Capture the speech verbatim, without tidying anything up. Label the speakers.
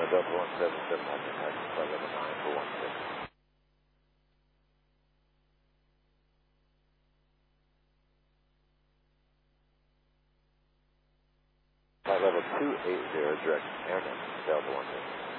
Speaker 1: Delta one seven seven, I can have flight level nine four one six. Flight level two eighty, direct airman, Delta one seven.